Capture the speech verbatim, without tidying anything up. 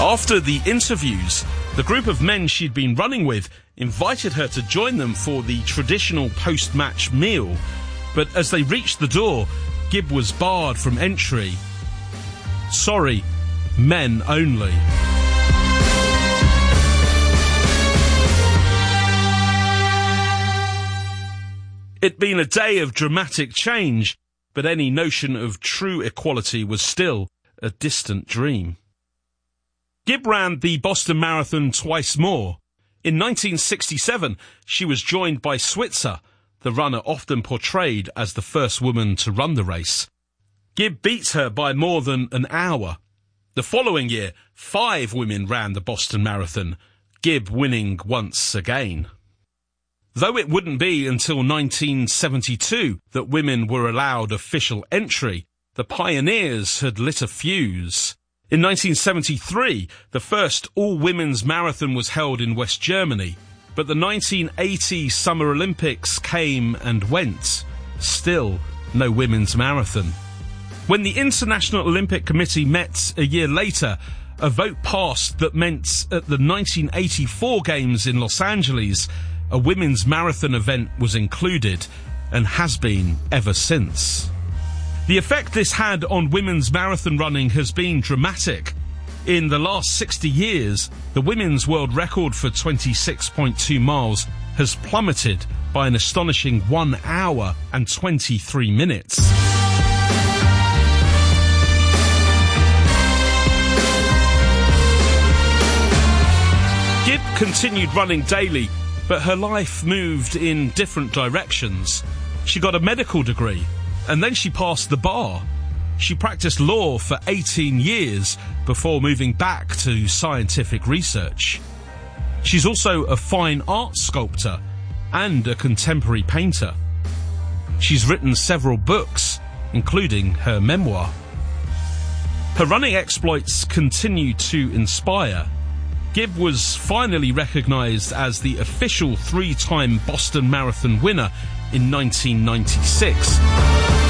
After the interviews, the group of men she'd been running with invited her to join them for the traditional post-match meal, but as they reached the door, Gibb was barred from entry. Sorry, men only. It'd been a day of dramatic change, but any notion of true equality was still a distant dream. Gibb ran the Boston Marathon twice more. In nineteen sixty-seven, she was joined by Switzer, the runner often portrayed as the first woman to run the race. Gibb beat her by more than an hour. The following year, five women ran the Boston Marathon, Gibb winning once again. Though it wouldn't be until nineteen seventy-two that women were allowed official entry, the pioneers had lit a fuse. In nineteen seventy-three, the first all-women's marathon was held in West Germany, but the nineteen eighty Summer Olympics came and went. Still, no women's marathon. When the International Olympic Committee met a year later, a vote passed that meant at the nineteen eighty-four Games in Los Angeles, a women's marathon event was included, and has been ever since. The effect this had on women's marathon running has been dramatic. In the last sixty years, the women's world record for twenty-six point two miles has plummeted by an astonishing one hour and twenty-three minutes. Gibb continued running daily, but her life moved in different directions. She got a medical degree, and then she passed the bar. She practiced law for eighteen years before moving back to scientific research. She's also a fine art sculptor and a contemporary painter. She's written several books, including her memoir. Her running exploits continue to inspire. Gibb was finally recognised as the official three-time Boston Marathon winner in nineteen ninety-six.